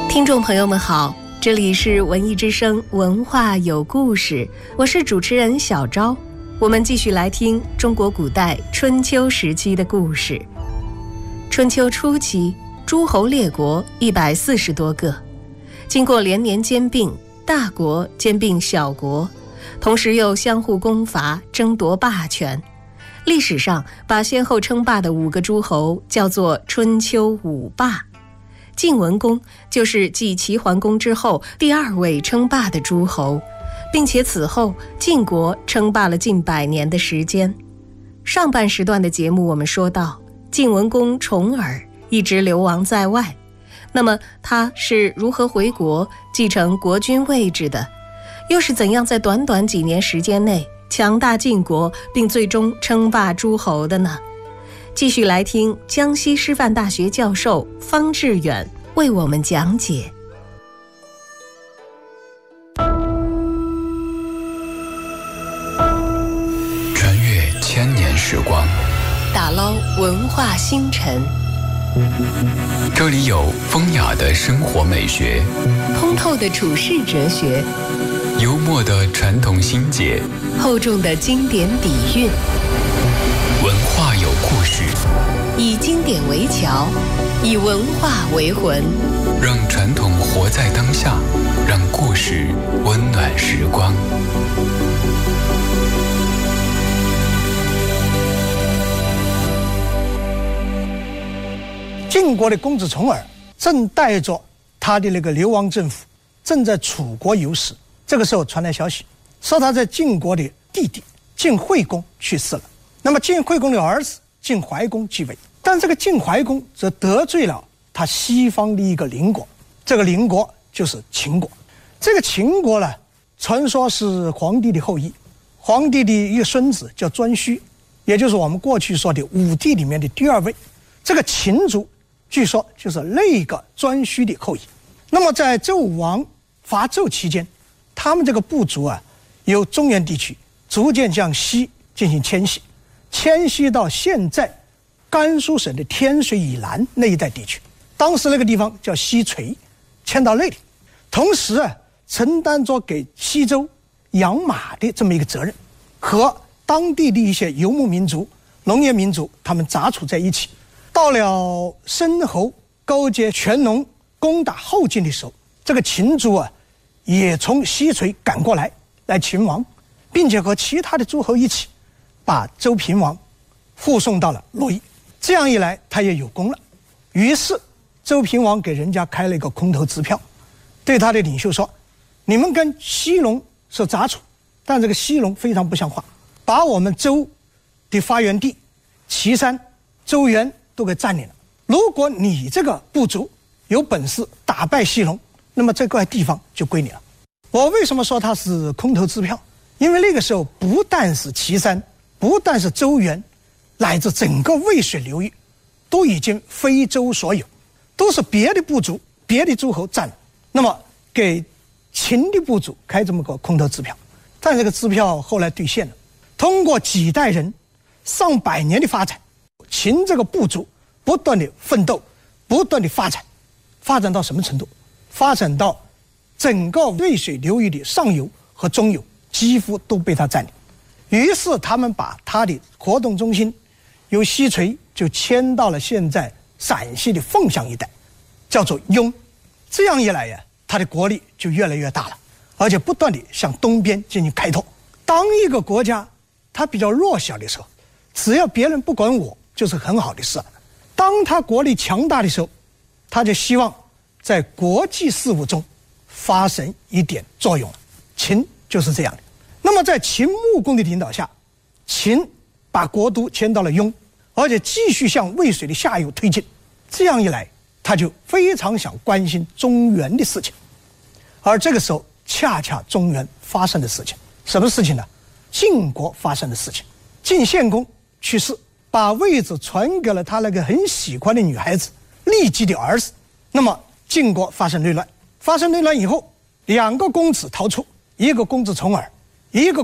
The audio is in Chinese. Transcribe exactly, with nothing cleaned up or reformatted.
听众朋友们好，这里是文艺之声文化有故事，我是主持人小昭。我们继续来听中国古代春秋时期的故事。春秋初期，诸侯列国一百四十多个，经过连年兼并，大国兼并小国，同时又相互攻伐，争夺霸权。历史上把先后称霸的五个诸侯叫做春秋五霸。晋文公就是继齐桓公之后第二位称霸的诸侯，并且此后晋国称霸了近百年的时间。上半时段的节目我们说到，晋文公重耳一直流亡在外，那么他是如何回国继承国君位置的？又是怎样在短短几年时间内强大晋国，并最终称霸诸侯的呢？继续来听江西师范大学教授方志远为我们讲解。 穿越千年时光， 打捞文化星辰， 这里有风雅的生活美学， 通透的处世哲学， 幽默的传统心结， 厚重的经典底蕴。 文化有故事， 以经典为桥，以文化为魂， 让传统活在当下，让故事温暖时光。 晋国的公子重耳正带着他的那个流亡政府正在楚国游时，这个时候传来消息，说他在晋国的弟弟晋惠公去世了。那么晋惠公的儿子晋怀公继位，但这个晋怀公则得罪了他西方的一个邻国，这个邻国就是秦国。这个秦国呢，传说是黄帝的后裔，黄帝的一个孙子叫颛顼，也就是我们过去说的五帝里面的第二位。这个秦族据说就是那个颛顼的后裔。那么在周武王伐纣期间，他们这个部族啊，由中原地区逐渐向西进行迁徙，迁徙到现在甘肃省的天水以南那一带地区，当时那个地方叫西垂，迁到那里，同时啊，承担着给西周养马的这么一个责任，和当地的一些游牧民族、农业民族他们杂处在一起。到了申侯勾结全农攻打后晋的时候，这个秦族啊，也从西垂赶过来来秦王，并且和其他的诸侯一起把周平王护送到了洛邑。这样一来他也有功了，于是周平王给人家开了一个空头支票，对他的领袖说，你们跟西戎是杂处，但这个西戎非常不像话，把我们周的发源地岐山、周原都给占领了，如果你这个部族有本事打败西戎，那么这块地方就归你了。我为什么说它是空头支票？因为那个时候不但是岐山，不但是周原，乃至整个渭水流域都已经非周所有，都是别的部族、别的诸侯占了。那么给秦的部族开这么个空头支票，但这个支票后来兑现了，通过几代人、上百年的发展，秦这个部族不断的奋斗，不断的发展，发展到什么程度？发展到整个渭水流域的上游和中游几乎都被他占领。于是他们把他的活动中心由西垂就迁到了现在陕西的凤翔一带，叫做雍。这样一来呀，他的国力就越来越大了，而且不断的向东边进行开拓。当一个国家它比较弱小的时候，只要别人不管我，就是很好的事了。当他国力强大的时候，他就希望在国际事务中发生一点作用。秦就是这样的。那么在秦穆公的领导下，秦把国都迁到了雍，而且继续向渭水的下游推进。这样一来，他就非常想关心中原的事情。而这个时候恰恰中原发生的事情，什么事情呢？晋国发生的事情。晋献公去世，把位置传给了他那个很喜欢的女孩子骊姬的儿子。那么晋国发生内乱，发生内乱以后，两个公子逃出，一个公子重耳，一个